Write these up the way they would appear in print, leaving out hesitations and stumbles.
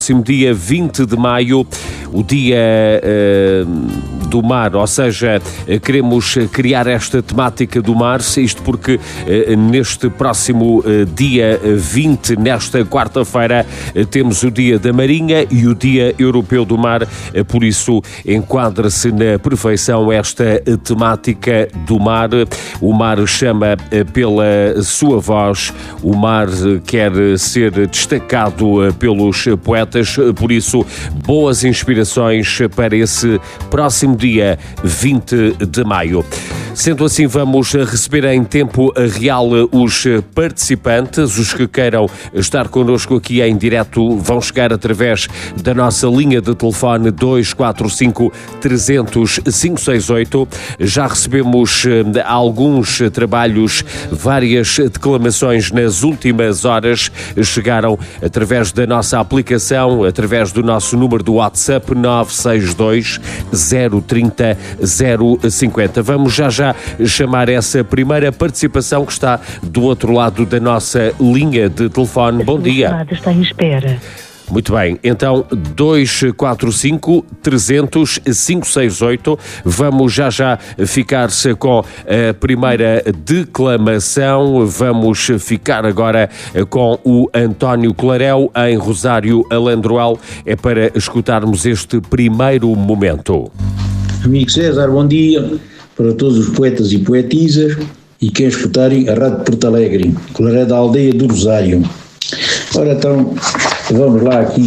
Próximo dia 20 de maio, o dia do mar, ou seja, queremos criar esta temática do mar, isto porque neste próximo dia 20, nesta quarta-feira, temos o Dia da Marinha e o Dia Europeu do Mar, por isso enquadra-se na perfeição esta temática do mar. O mar chama pela sua voz, o mar quer ser destacado pelos poetas. Por isso, boas inspirações para esse próximo dia 20 de maio. Sendo assim, vamos receber em tempo real os participantes. Os que queiram estar connosco aqui em direto vão chegar através da nossa linha de telefone 245 300 568. Já recebemos alguns trabalhos, várias declamações nas últimas horas. Chegaram através da nossa aplicação, através do nosso número do WhatsApp 962 030 050. Vamos já chamar essa primeira participação que está do outro lado da nossa linha de telefone. Bom dia. Está em espera. Muito bem, então 245 300 568. Vamos já ficar-se com a primeira declamação. Vamos ficar agora com o António Clarel em Rosário Alandroal. É para escutarmos este primeiro momento. Amigo César, bom dia para todos os poetas e poetisas e quem escutarem a Rádio Porto Alegre, Claré da aldeia do Rosário. Ora então, vamos lá aqui,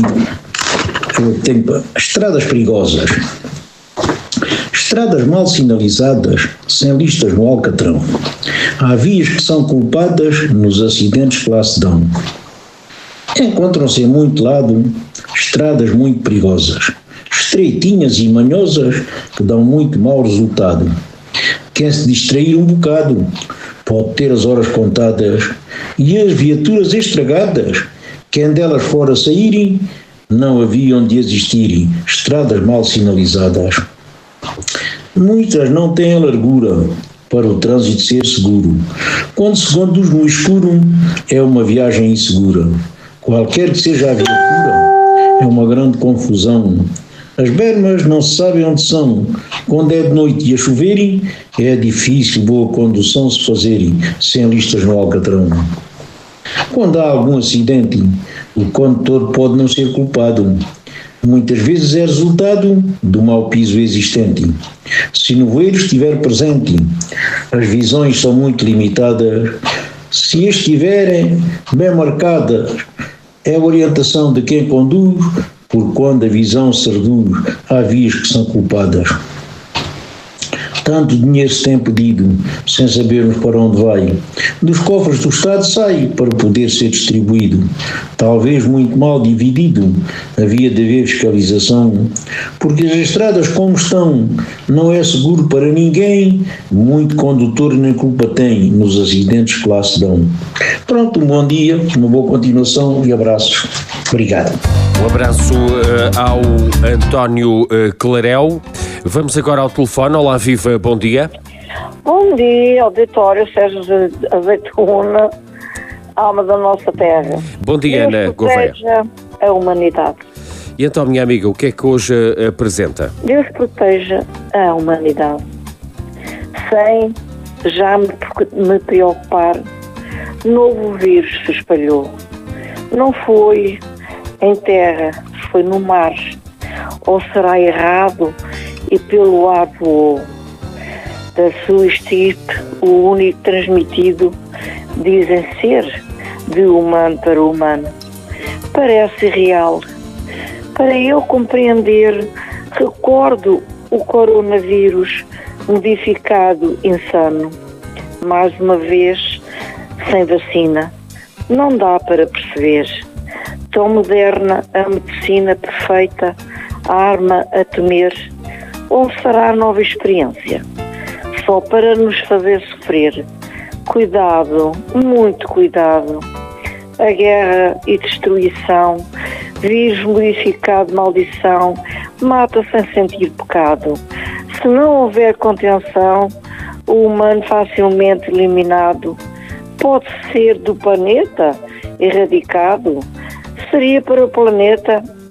estradas perigosas. Estradas mal sinalizadas, sem listas no Alcatrão. Há vias que são culpadas nos acidentes que lá se dão. Encontram-se em muito lado estradas muito perigosas, estreitinhas e manhosas que dão muito mau resultado. Quem se distrair um bocado pode ter as horas contadas e as viaturas estragadas. Quem delas fora saírem, não haviam de existirem estradas mal sinalizadas. Muitas não têm largura para o trânsito ser seguro. Quando se conduz no escuro, é uma viagem insegura. Qualquer que seja a viatura, é uma grande confusão. As bermas não se sabem onde são. Quando é de noite e a choverem, é difícil boa condução se fazerem, sem listas no Alcatrão. Quando há algum acidente, o condutor pode não ser culpado. Muitas vezes é resultado do mau piso existente. Se no voeiro estiver presente, as visões são muito limitadas. Se estiverem bem marcadas, é a orientação de quem conduz, por quando a visão se reduz, há vias que são culpadas. Tanto dinheiro se tem pedido, sem sabermos para onde vai. Dos cofres do Estado sai para poder ser distribuído. Talvez muito mal dividido, havia de haver fiscalização. Porque as estradas como estão, não é seguro para ninguém. Muito condutor nem culpa tem nos acidentes que lá se dão. Pronto, um bom dia, uma boa continuação e abraços. Obrigado. Um abraço ao António Clarel. Vamos agora ao telefone. Olá, viva, bom dia. Bom dia, auditório Sérgio Azeitona, alma da nossa terra. Bom dia, Ana Gouveia. Deus proteja a humanidade. E então, minha amiga, o que é que hoje apresenta? Deus proteja a humanidade. Sem já me preocupar, novo vírus se espalhou. Não foi em terra, foi no mar. Ou será errado e pelo ar voou? Da sua estirpe, o único transmitido, dizem ser de humano para humano. Parece real. Para eu compreender, recordo o coronavírus modificado insano. Mais uma vez, sem vacina. Não dá para perceber. Tão moderna a medicina perfeita, a arma a temer, ou será a nova experiência? Só para nos fazer sofrer. Cuidado, muito cuidado. A guerra e destruição, vírus modificado, maldição, mata sem sentir pecado. Se não houver contenção, o humano facilmente eliminado. Pode ser do planeta erradicado? Seria para o planeta